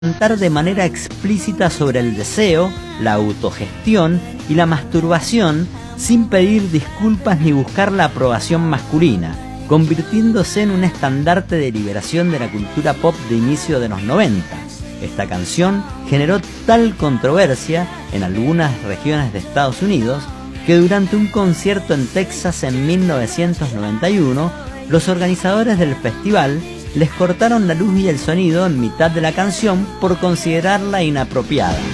cantar de manera explícita sobre el deseo, la autogestión y la masturbación sin pedir disculpas ni buscar la aprobación masculina, convirtiéndose en un estandarte de liberación de la cultura pop de inicio de los 90. Esta canción generó tal controversia en algunas regiones de Estados Unidos que durante un concierto en Texas en 1991, los organizadores del festival les cortaron la luz y el sonido en mitad de la canción por considerarla inapropiada.